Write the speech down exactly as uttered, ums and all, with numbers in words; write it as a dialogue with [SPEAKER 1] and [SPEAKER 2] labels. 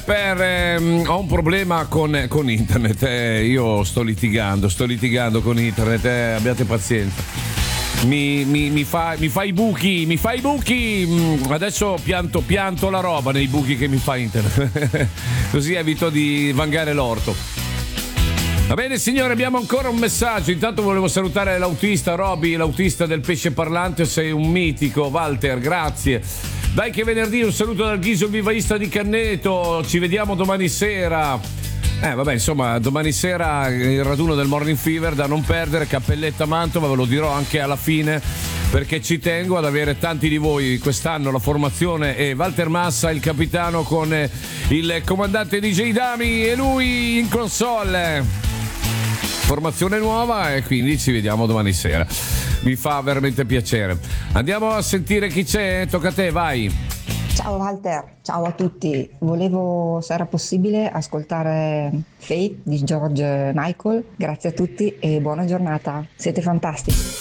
[SPEAKER 1] Per, ehm, ho un problema con, con internet, eh, io sto litigando, sto litigando con internet, eh, abbiate pazienza. Mi, mi, mi, fa, mi fa i buchi, mi fa i buchi. Mm, Adesso pianto, pianto la roba nei buchi che mi fa internet, così evito di vangare l'orto. Va bene signore, abbiamo ancora un messaggio. Intanto volevo salutare l'autista Roby, l'autista del pesce parlante. Sei un mitico, Walter, grazie. Dai che venerdì, un saluto dal Ghiso Vivaista di Canneto. Ci vediamo domani sera. Eh vabbè, insomma, domani sera il raduno del Morning Fever da non perdere, Cappelletta Mantova, ve lo dirò anche alla fine, perché ci tengo ad avere tanti di voi quest'anno. La formazione è Walter Massa, il capitano, con il comandante D J Dami e lui in console. Formazione nuova, e quindi ci vediamo domani sera. Mi fa veramente piacere. Andiamo a sentire chi c'è. Tocca a te, vai.
[SPEAKER 2] Ciao Walter, ciao a tutti. Volevo, se era possibile, ascoltare Faith di George Michael. Grazie a tutti e buona giornata. Siete fantastici.